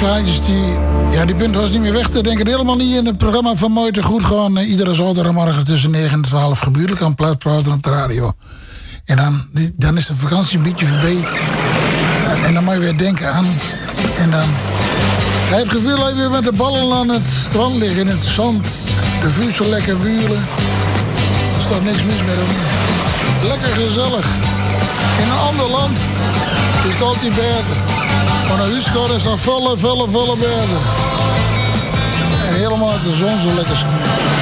plaatjes die punt was niet meer weg te denken. Helemaal niet in het programma van Mooi te Goed. Gewoon iedere zaterdagmorgen tussen 9 en 12 gebeurlijk aan plaatpraten op de radio. En dan is de vakantie een beetje voorbij. En dan moet je weer denken aan. En dan heb je het gevoel dat je weer met de ballen aan het strand liggen in het zand. De vuur lekker wuren. Er is toch niks mis met hem. Lekker gezellig. In een ander land is het altijd beter. Maar naar huis gaan is nog volle bergen. En helemaal uit de zon zo lekker schijnt.